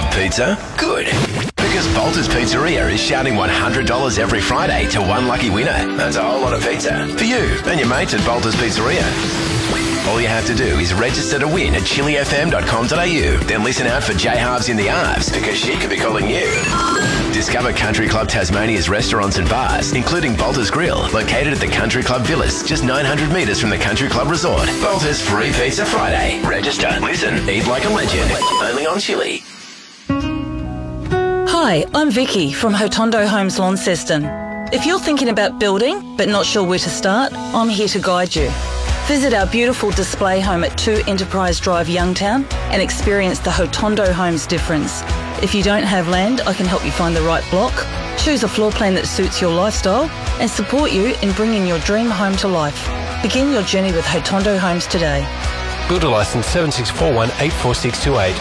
Love pizza? Good. Because Bolter's Pizzeria is shouting $100 every Friday to one lucky winner. That's a whole lot of pizza for you and your mates at Bolter's Pizzeria. All you have to do is register to win at chilifm.com.au. Then listen out for J Halves in the Arves because she could be calling you. Discover Country Club Tasmania's restaurants and bars, including Bolter's Grill, located at the Country Club Villas, just 900 metres from the Country Club Resort. Bolter's Free Pizza Friday. Register, listen, eat like a legend. Only on Chili. Hi, I'm Vicky from Hotondo Homes Launceston. If you're thinking about building but not sure where to start, I'm here to guide you. Visit our beautiful display home at 2 Enterprise Drive, Youngtown, and experience the Hotondo Homes difference. If you don't have land, I can help you find the right block, choose a floor plan that suits your lifestyle, and support you in bringing your dream home to life. Begin your journey with Hotondo Homes today. Builder licence 7641-84628.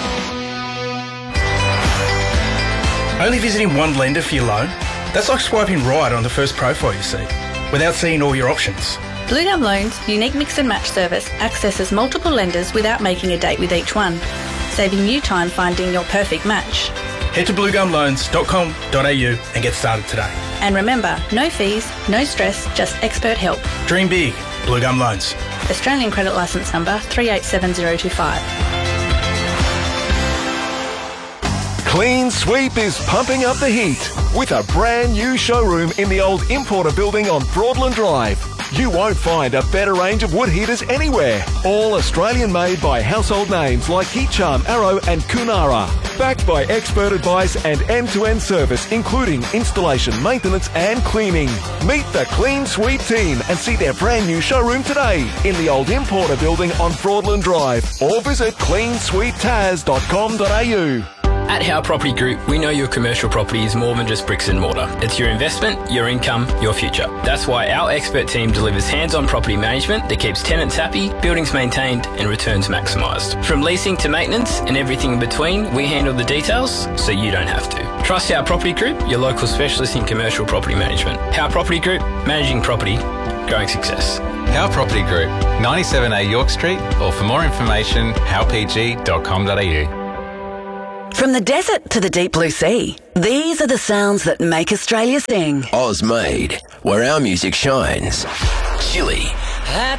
Only visiting one lender for your loan? That's like swiping right on the first profile you see, without seeing all your options. Blue Gum Loans' unique mix and match service accesses multiple lenders without making a date with each one, saving you time finding your perfect match. Head to bluegumloans.com.au and get started today. And remember, no fees, no stress, just expert help. Dream big. Blue Gum Loans. Australian Credit Licence Number 387025. Clean Sweep is pumping up the heat with a brand new showroom in the old Importer building on Broadland Drive. You won't find a better range of wood heaters anywhere. All Australian made by household names like Heat Charm, Arrow and Kunara. Backed by expert advice and end-to-end service including installation, maintenance and cleaning. Meet the Clean Sweep team and see their brand new showroom today in the old Importer building on Broadland Drive or visit cleansweeptaz.com.au. At Howe Property Group, we know your commercial property is more than just bricks and mortar. It's your investment, your income, your future. That's why our expert team delivers hands-on property management that keeps tenants happy, buildings maintained and returns maximised. From leasing to maintenance and everything in between, we handle the details so you don't have to. Trust Howe Property Group, your local specialist in commercial property management. Howe Property Group, managing property, growing success. Howe Property Group, 97A York Street, or for more information, howepg.com.au. From the desert to the deep blue sea, these are the sounds that make Australia sing. Oz Made, where our music shines. Chili.